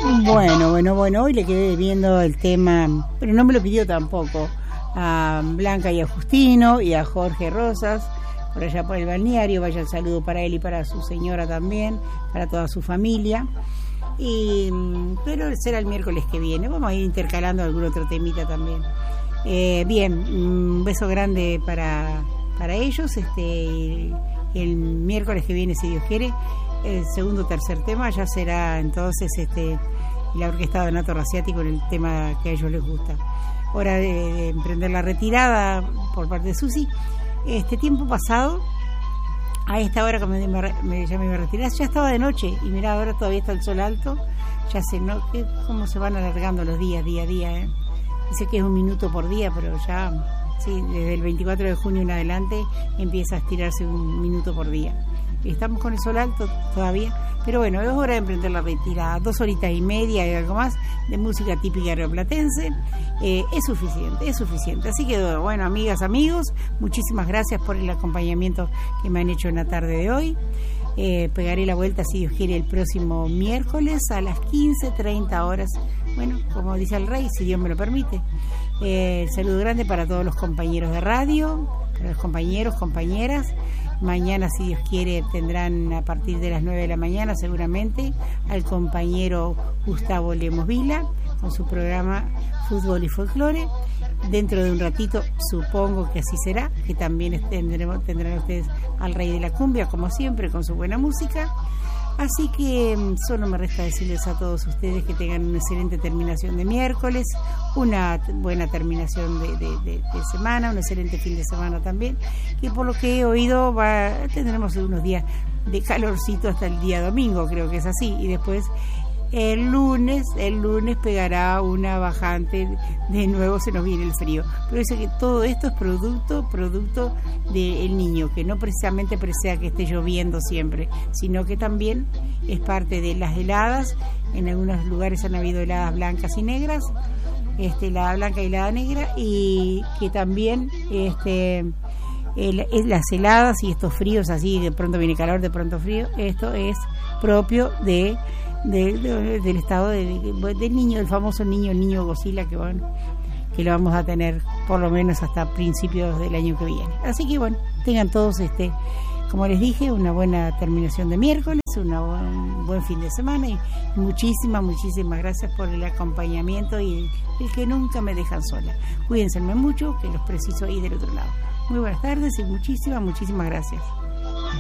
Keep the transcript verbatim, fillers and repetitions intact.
Bueno, bueno, bueno, hoy le quedé viendo el tema, pero no me lo pidió tampoco, a Blanca y a Justino y a Jorge Rosas, por allá por el balneario. Vaya el saludo para él y para su señora también, para toda su familia. Y, pero será el miércoles que viene, vamos a ir intercalando algún otro temita también. Eh, bien, un beso grande para, para ellos. Este, el miércoles que viene, si Dios quiere, el segundo o tercer tema ya será entonces este la orquesta Donato Raciati con el tema que a ellos les gusta. Hora de, de emprender la retirada por parte de Susi. Este tiempo pasado, a esta hora que me, me, ya me iba a retirar, ya estaba de noche y mirá, ahora todavía está el sol alto. Ya sé, ¿no? Que cómo se van alargando los días, día a día, ¿eh? Dice que es un minuto por día, pero ya, sí, desde el veinticuatro de junio en adelante empieza a estirarse un minuto por día. Estamos con el sol alto todavía, pero bueno, es hora de emprender la retirada. Dos horitas y media y algo más de música típica rioplatense. Eh, es suficiente, es suficiente. Así que, bueno, amigas, amigos, muchísimas gracias por el acompañamiento que me han hecho en la tarde de hoy. Eh, pegaré la vuelta, si Dios quiere, el próximo miércoles a las quince treinta horas. Bueno, como dice el rey, si Dios me lo permite. Eh, el saludo grande para todos los compañeros de radio, para los compañeros, compañeras. Mañana, si Dios quiere, tendrán a partir de las nueve de la mañana seguramente al compañero Gustavo Lemos Vila con su programa Fútbol y Folclore. Dentro de un ratito, supongo que así será, que también tendremos, tendrán ustedes al Rey de la Cumbia, como siempre, con su buena música. Así que solo me resta decirles a todos ustedes que tengan una excelente terminación de miércoles, una buena terminación de, de, de, de semana, un excelente fin de semana también, que por lo que he oído va, tendremos unos días de calorcito hasta el día domingo, creo que es así, y después el lunes, el lunes pegará una bajante, de nuevo se nos viene el frío. Pero dice que todo esto es producto, producto del niño, que no precisamente presea que esté lloviendo siempre, sino que también es parte de las heladas. En algunos lugares han habido heladas blancas y negras, este, la blanca y la negra, y que también este el, es las heladas y estos fríos así, de pronto viene calor, de pronto frío, esto es propio de De, de, del estado de, de, del niño, el famoso niño, el niño Godzilla, que bueno, que lo vamos a tener por lo menos hasta principios del año que viene. Así que bueno, tengan todos, este como les dije, una buena terminación de miércoles, un buen, buen fin de semana, y muchísimas, muchísimas gracias por el acompañamiento y el, el que nunca me dejan sola. Cuídense mucho, que los preciso ahí del otro lado. Muy buenas tardes y muchísimas, muchísimas gracias.